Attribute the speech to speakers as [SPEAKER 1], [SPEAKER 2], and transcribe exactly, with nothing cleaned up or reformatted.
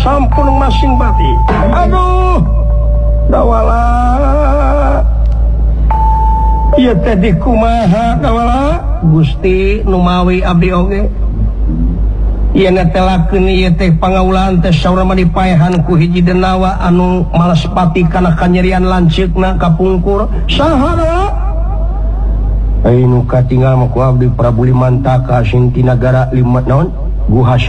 [SPEAKER 1] sampun masing bati. Aduh, dawala. Ieu teh di kumaha dawala? Gusti nu mawi abdi oge. Ieu netelakeun ieu teh pangaulaan teh saurama dipaehan ku hiji denawa anu males pati kana kanyerian lanceukna kapungkur. Saha dawala? Ai nu katinggal mah ku abdi Prabu Limantaka sing ti nagara lima naon? Guha